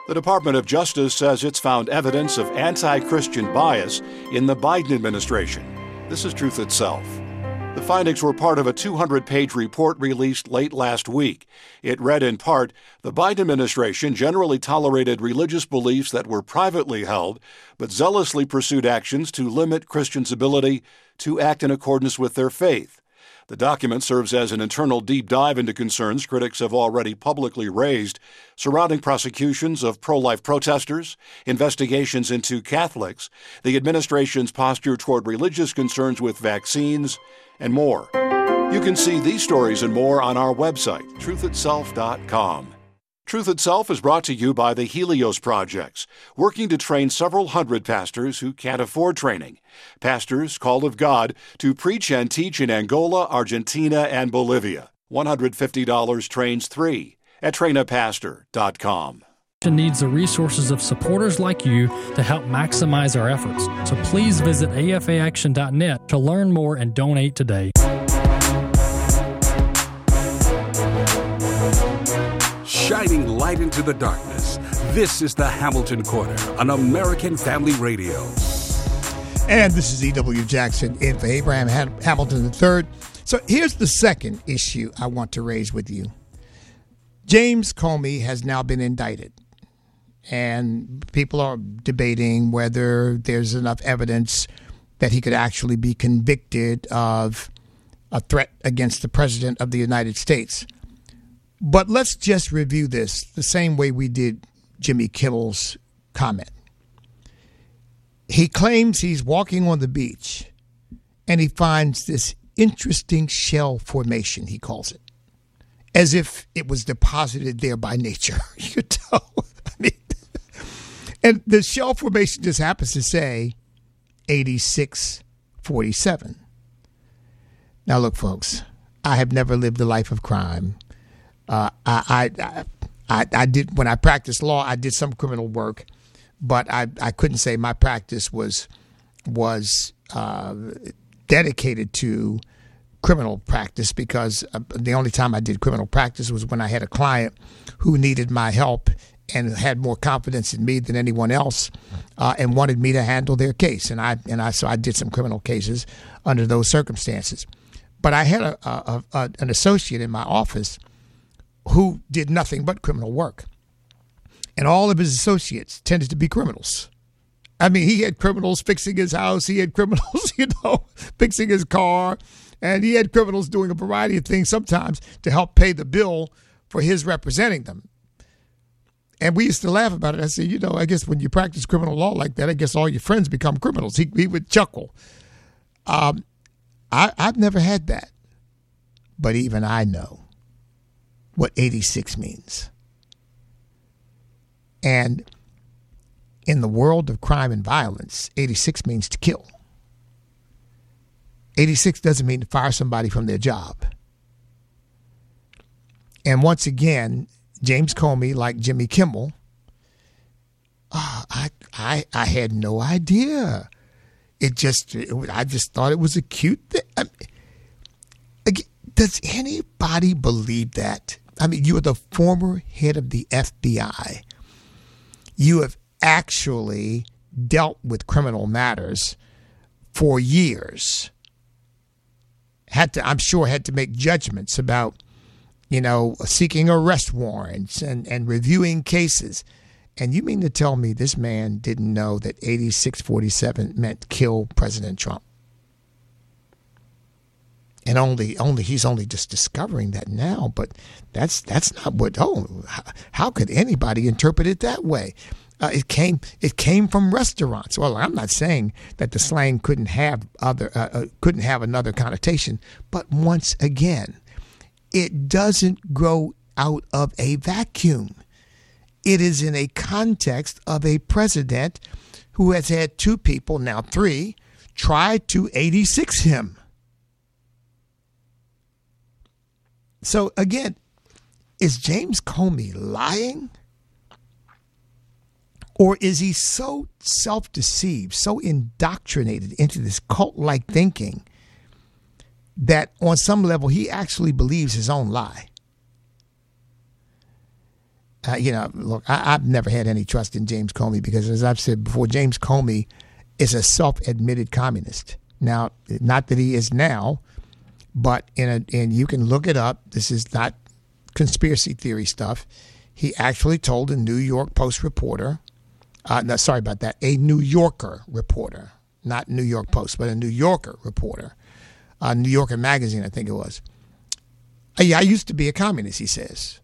The Department of Justice says it's found evidence of anti-Christian bias in the Biden administration. This is Truth Itself. The findings were part of a 200-page report released late last week. It read in part, the Biden administration generally tolerated religious beliefs that were privately held, but zealously pursued actions to limit Christians' ability to act in accordance with their faith. The document serves as an internal deep dive into concerns critics have already publicly raised surrounding prosecutions of pro-life protesters, investigations into Catholics, the administration's posture toward religious concerns with vaccines, and more. You can see these stories and more on our website, truthitself.com. Truth Itself is brought to you by the Helios Projects, working to train several hundred pastors who can't afford training. Pastors called of God to preach and teach in Angola, Argentina, and Bolivia. $150 trains 3 at trainapastor.com. Needs the resources of supporters like you to help maximize our efforts. So please visit afaaction.net to learn more and donate today. Shining light into the darkness. This is the Hamilton Corner on American Family Radio. And this is E.W. Jackson in for Abraham Hamilton III. So here's the second issue I want to raise with you. James Comey has now been indicted. And people are debating whether there's enough evidence that he could actually be convicted of a threat against the President of the United States. But let's just review this the same way we did Jimmy Kimmel's comment. He claims he's walking on the beach and he finds this interesting shell formation, he calls it, as if it was deposited there by nature. You know, I mean, and the shell formation just happens to say 8647. Now, look, folks, I have never lived a life of crime. I did, when I practiced law, I did some criminal work, but I couldn't say my practice was dedicated to criminal practice, because the only time I did criminal practice was when I had a client who needed my help and had more confidence in me than anyone else, and wanted me to handle their case. So I did some criminal cases under those circumstances. But I had an associate in my office who did nothing but criminal work. And all of his associates tended to be criminals. I mean, he had criminals fixing his house. He had criminals, fixing his car. And he had criminals doing a variety of things sometimes to help pay the bill for his representing them. And we used to laugh about it. I said, I guess when you practice criminal law like that, I guess all your friends become criminals. He would chuckle. I've never had that. But even I know what 86 means. And in the world of crime and violence, 86 means to kill. 86 doesn't mean to fire somebody from their job. And once again, James Comey, like Jimmy Kimmel, I had no idea. I just thought it was a cute thing. Does anybody believe that? I mean, you are the former head of the FBI. You have actually dealt with criminal matters for years. I'm sure had to make judgments about, seeking arrest warrants and reviewing cases. And you mean to tell me this man didn't know that 8647 meant kill President Trump? And he's only just discovering that now, but that's not what. How could anybody interpret it that way? It came from restaurants. Well, I'm not saying that the slang couldn't have another connotation, but once again, it doesn't grow out of a vacuum. It is in a context of a president who has had two people, now three, try to 86 him. So again, is James Comey lying? Or is he so self-deceived, so indoctrinated into this cult-like thinking that on some level he actually believes his own lie? Look, I've never had any trust in James Comey because, as I've said before, James Comey is a self-admitted communist. Now, not that he is now, but and you can look it up. This is not conspiracy theory stuff. He actually told a New York Post reporter, a New Yorker reporter, not New York Post, but a New Yorker reporter, New Yorker magazine, I think it was. Yeah, I used to be a communist, he says.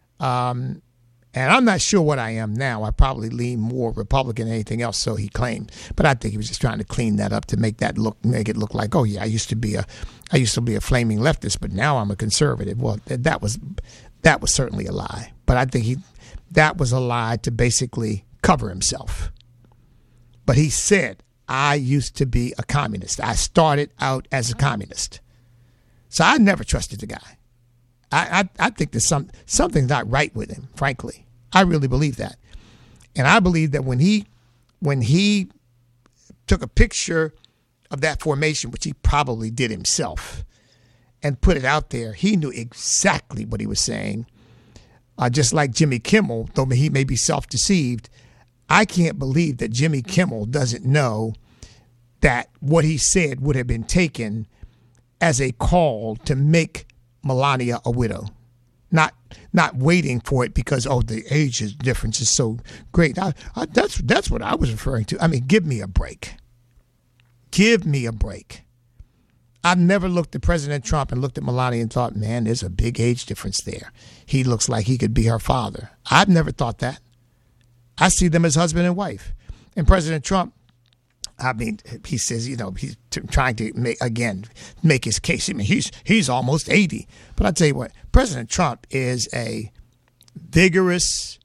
And I'm not sure what I am now. I probably lean more Republican than anything else, so he claimed. But I think he was just trying to clean that up to make it look like, oh yeah, I used to be a flaming leftist, but now I'm a conservative. Well, that was certainly a lie. But I think that was a lie to basically cover himself. But he said, I used to be a communist. I started out as a communist. So I never trusted the guy. I think there's something's not right with him, frankly. I really believe that. And I believe that when he took a picture of that formation, which he probably did himself, and put it out there, he knew exactly what he was saying. Just like Jimmy Kimmel, though he may be self-deceived, I can't believe that Jimmy Kimmel doesn't know that what he said would have been taken as a call to make Melania a widow, not waiting for it because, the age difference is so great. That's what I was referring to. I mean, give me a break. Give me a break. I've never looked at President Trump and looked at Melania and thought, man, there's a big age difference there. He looks like he could be her father. I've never thought that. I see them as husband and wife. And President Trump, I mean, he says, he's trying to make his case. I mean, he's almost 80. But I tell you what, President Trump is a vigorous,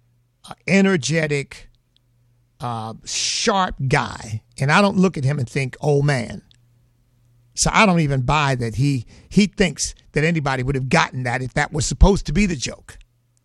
energetic, sharp guy. And I don't look at him and think, old man. So I don't even buy that he thinks that anybody would have gotten that if that was supposed to be the joke.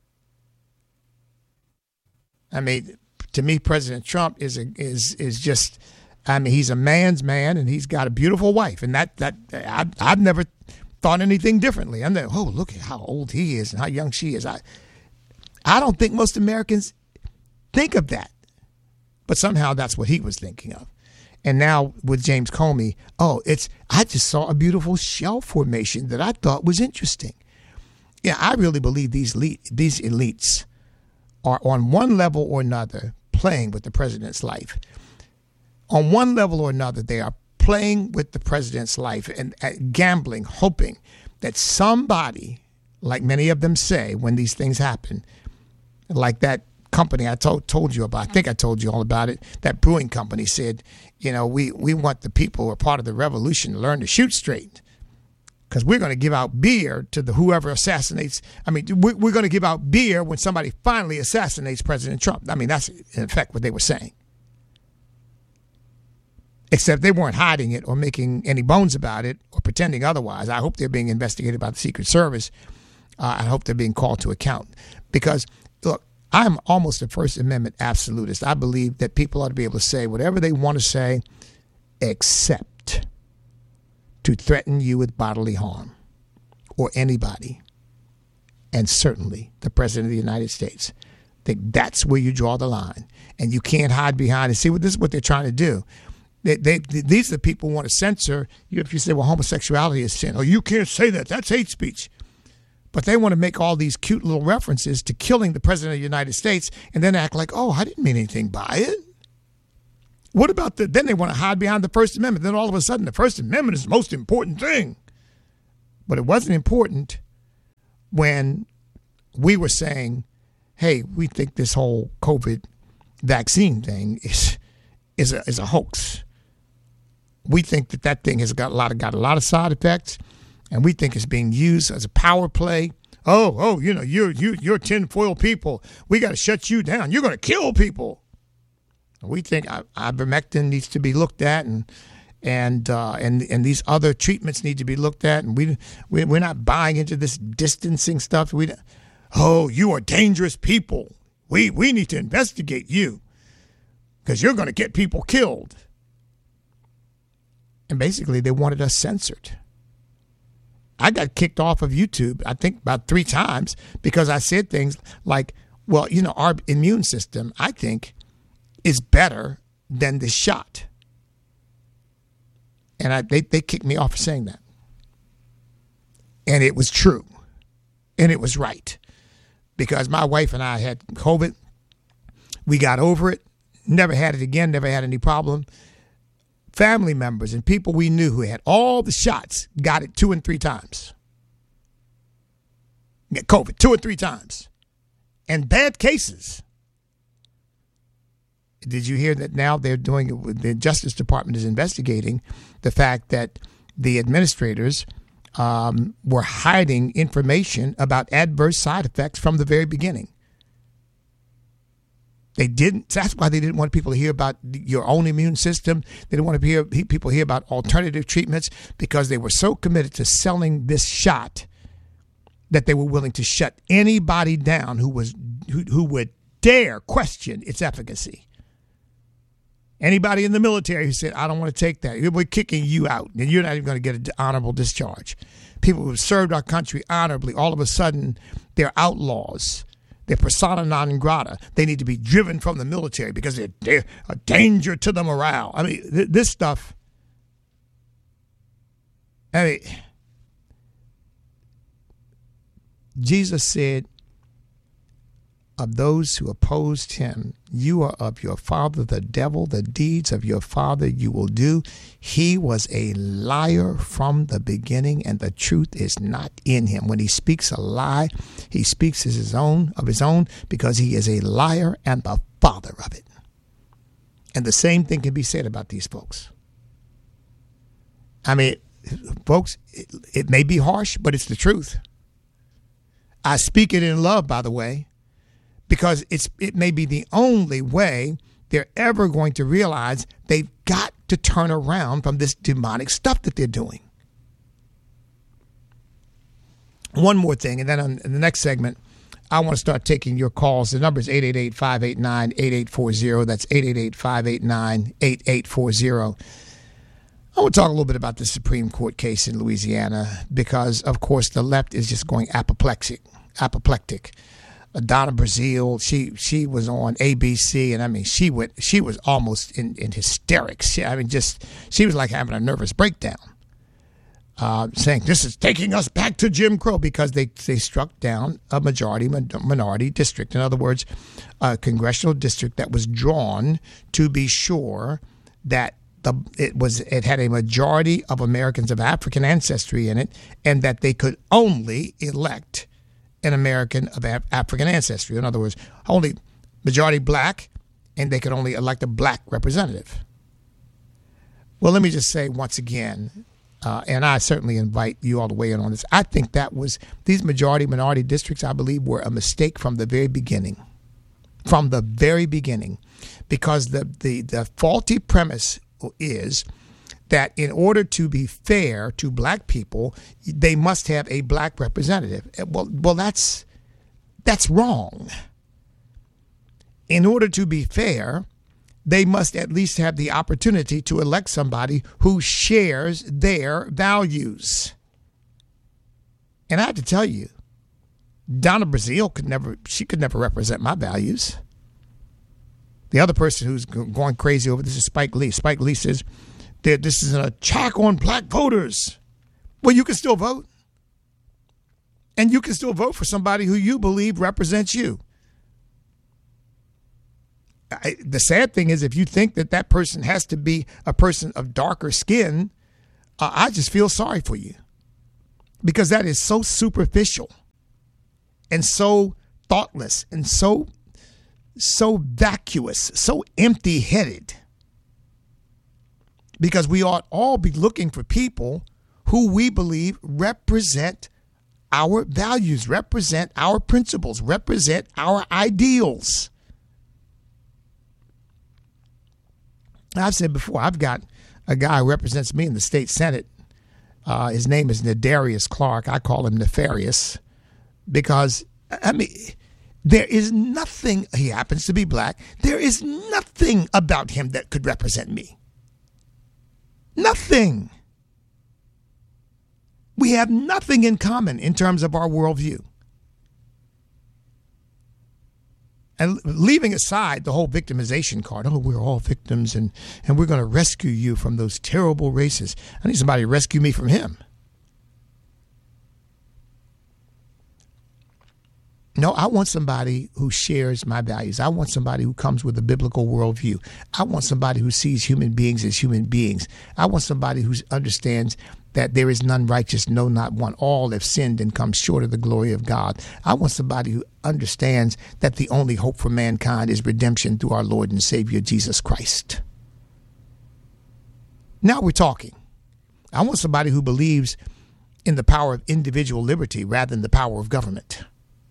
I mean, to me, President Trump is just, I mean, he's a man's man and he's got a beautiful wife. And I've never thought anything differently. I'm like, look at how old he is and how young she is. I don't think most Americans think of that. But somehow that's what he was thinking of. And now with James Comey, I just saw a beautiful shell formation that I thought was interesting. Yeah, I really believe these elites are on one level or another playing with the president's life. On one level or another, they are playing with the president's life and gambling, hoping that somebody, like many of them say when these things happen, like that company I told you about, I think I told you all about it, that brewing company said, we want the people who are part of the revolution to learn to shoot straight because we're going to give out beer to whoever assassinates. I mean, we're going to give out beer when somebody finally assassinates President Trump. I mean, that's in effect what they were saying. Except they weren't hiding it or making any bones about it or pretending otherwise. I hope they're being investigated by the Secret Service. I hope they're being called to account because, look, I'm almost a First Amendment absolutist. I believe that people ought to be able to say whatever they want to say, except to threaten you with bodily harm or anybody, and certainly the President of the United States. I think that's where you draw the line, and you can't hide behind it. See, this is what they're trying to do. These are the people who want to censor you if you say, well, homosexuality is sin. Oh, you can't say that. That's hate speech. But they want to make all these cute little references to killing the President of the United States and then act like, I didn't mean anything by it. What about then they want to hide behind the First Amendment. Then all of a sudden the First Amendment is the most important thing. But it wasn't important when we were saying, hey, we think this whole COVID vaccine thing is a hoax. We think that thing has got a lot of side effects. And we think it's being used as a power play. You're tinfoil people. We got to shut you down. You're going to kill people. We think ivermectin needs to be looked at, and these other treatments need to be looked at. And we're not buying into this distancing stuff. You are dangerous people. We need to investigate you because you're going to get people killed. And basically, they wanted us censored. I got kicked off of YouTube, I think about 3 times because I said things like, Well, our immune system, I think, is better than the shot. And they kicked me off for saying that. And it was true. And it was right. Because my wife and I had COVID. We got over it. Never had it again. Never had any problem. Family members and people we knew who had all the shots got it 2 and 3 times. Get COVID 2 or 3 times. And bad cases. Did you hear that now they're doing it? The Justice Department is investigating the fact that the administrators were hiding information about adverse side effects from the very beginning. They didn't. That's why they didn't want people to hear about your own immune system. They didn't want to people hear about alternative treatments because they were so committed to selling this shot that they were willing to shut anybody down who would dare question its efficacy. Anybody in the military who said, I don't want to take that, we're kicking you out, and you're not even going to get an honorable discharge. People who have served our country honorably, all of a sudden, they're outlaws. They're persona non grata. They need to be driven from the military because they're a danger to the morale. I mean, this stuff, Jesus said, of those who opposed him, you are of your father, the devil. The deeds of your father you will do. He was a liar from the beginning, and the truth is not in him. When he speaks a lie, he speaks of his own, because he is a liar and the father of it. And the same thing can be said about these folks. I mean, folks, it may be harsh, but it's the truth. I speak it in love, by the way, because it may be the only way they're ever going to realize they've got to turn around from this demonic stuff that they're doing. One more thing, and then in the next segment, I want to start taking your calls. The number is 888-589-8840. That's 888-589-8840. I want to talk a little bit about the Supreme Court case in Louisiana because, of course, the left is just going apoplectic. Donna Brazile, she was on ABC, and I mean, she was almost in hysterics. She was like having a nervous breakdown, saying this is taking us back to Jim Crow because they struck down a minority district. In other words, a congressional district that was drawn to be sure that it had a majority of Americans of African ancestry in it, and that they could only elect an American of African ancestry. In other words, only majority black, and they could only elect a black representative. Well, let me just say once again, and I certainly invite you all to weigh in on this, I think these majority-minority districts, I believe, were a mistake from the very beginning. From the very beginning. Because the faulty premise is that in order to be fair to black people, they must have a black representative. Well, that's wrong. In order to be fair, they must at least have the opportunity to elect somebody who shares their values. And I have to tell you, Donna Brazile could never represent my values. The other person who's going crazy over this is Spike Lee. Spike Lee says that this is an attack on black voters. Well, you can still vote. And you can still vote for somebody who you believe represents you. The sad thing is, if you think that person has to be a person of darker skin, I just feel sorry for you. Because that is so superficial and so thoughtless and so vacuous, so empty-headed. Because we ought all be looking for people who we believe represent our values, represent our principles, represent our ideals. I've said before, I've got a guy who represents me in the state Senate. His name is Nadarius Clark. I call him Nefarious because, I mean, there is nothing, he happens to be black, there is nothing about him that could represent me. Nothing. We have nothing in common in terms of our worldview. And leaving aside the whole victimization card, oh, we're all victims and we're going to rescue you from those terrible races. I need somebody to rescue me from him. No, I want somebody who shares my values. I want somebody who comes with a biblical worldview. I want somebody who sees human beings as human beings. I want somebody who understands that there is none righteous, no, not one. All have sinned and come short of the glory of God. I want somebody who understands that the only hope for mankind is redemption through our Lord and Savior, Jesus Christ. Now we're talking. I want somebody who believes in the power of individual liberty rather than the power of government.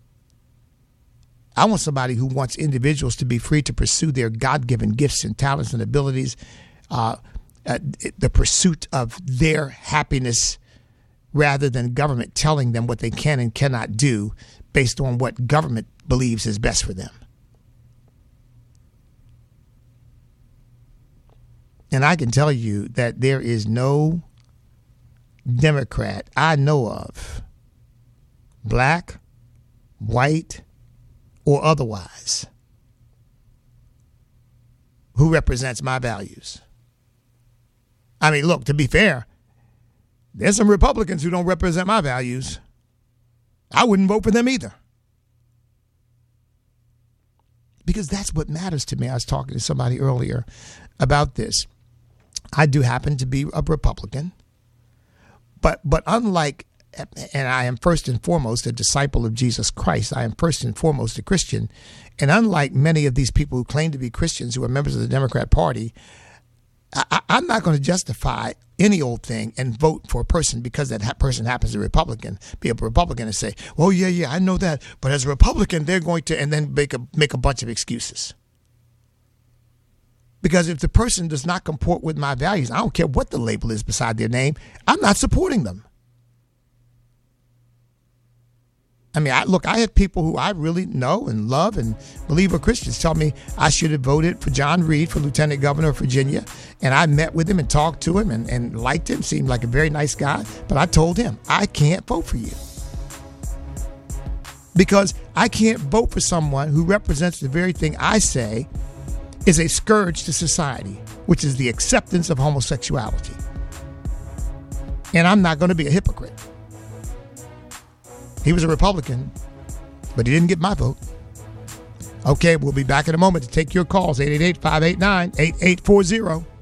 I want somebody who wants individuals to be free to pursue their God-given gifts and talents and abilities, the pursuit of their happiness rather than government telling them what they can and cannot do based on what government believes is best for them. And I can tell you that there is no Democrat I know of, black, white, or otherwise, who represents my values. I mean, look, to be fair, there's some Republicans who don't represent my values. I wouldn't vote for them either. Because that's what matters to me. I was talking to somebody earlier about this. I do happen to be a Republican, but unlike, and I am first and foremost a disciple of Jesus Christ. I am first and foremost a Christian. And unlike many of these people who claim to be Christians who are members of the Democrat Party, I'm not going to justify any old thing and vote for a person because that person happens to be a Republican and say, well, yeah, I know that. But as a Republican, they're going to, and then make a bunch of excuses. Because if the person does not comport with my values, I don't care what the label is beside their name, I'm not supporting them. I mean, I had people who I really know and love and believe are Christians tell me I should have voted for John Reed for Lieutenant Governor of Virginia. And I met with him and talked to him and liked him, seemed like a very nice guy. But I told him, I can't vote for you. Because I can't vote for someone who represents the very thing I say is a scourge to society, which is the acceptance of homosexuality. And I'm not going to be a hypocrite. He was a Republican, but he didn't get my vote. Okay, we'll be back in a moment to take your calls, 888-589-8840.